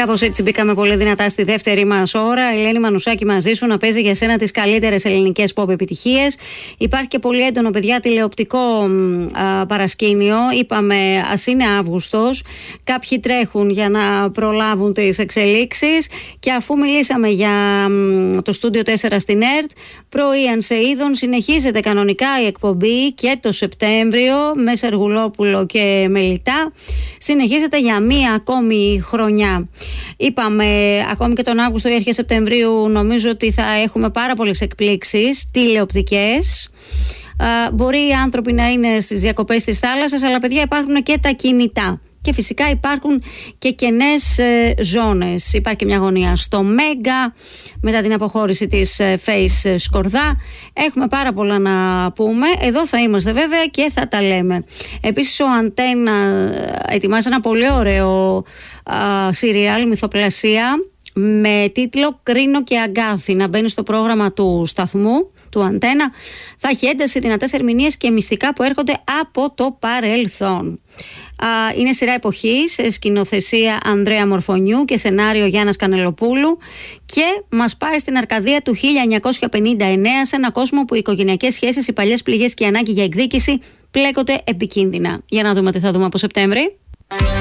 Κάπως έτσι μπήκαμε πολύ δυνατά στη δεύτερη μας ώρα. Ελένη Μανουσάκη μαζί σου να παίζει για σένα τις καλύτερες ελληνικές pop επιτυχίες. Υπάρχει και πολύ έντονο, παιδιά, τηλεοπτικό παρασκήνιο. Είπαμε, ας είναι Αύγουστος. Κάποιοι τρέχουν για να προλάβουν τις εξελίξεις. Και αφού μιλήσαμε για το Studio 4 στην ΕΡΤ, πρωί αν σε είδων συνεχίζεται κανονικά η εκπομπή και το Σεπτέμβριο με Σεργουλόπουλο και Μελιτά. Συνεχίζεται για μία ακόμη χρονιά. Είπαμε, ακόμη και τον Αύγουστο ή αρχές Σεπτεμβρίου, νομίζω ότι θα έχουμε πάρα πολλές εκπλήξεις τηλεοπτικές. Μπορεί οι άνθρωποι να είναι στις διακοπές της θάλασσας, αλλά παιδιά υπάρχουν και τα κινητά. Και φυσικά υπάρχουν και κενές ζώνες. Υπάρχει και μια γωνία στο Μέγκα μετά την αποχώρηση της Face Σκορδά. Έχουμε πάρα πολλά να πούμε. Εδώ θα είμαστε βέβαια και θα τα λέμε. Επίσης ο Αντένα ετοιμάζει ένα πολύ ωραίο σύριαλ, μυθοπλασία, με τίτλο «Κρίνο και Αγκάθη», να μπαίνει στο πρόγραμμα του σταθμού του Αντένα. Θα έχει ένταση, δυνατές ερμηνείες και μυστικά που έρχονται από το παρελθόν. Είναι σειρά εποχής, σκηνοθεσία Ανδρέα Μορφωνιού και σενάριο Γιάννας Κανελοπούλου, και μας πάει στην Αρκαδία του 1959, σε ένα κόσμο που οι οικογενειακές σχέσεις, οι παλιές πληγές και η ανάγκη για εκδίκηση πλέκονται επικίνδυνα. Για να δούμε τι θα δούμε από Σεπτέμβρη.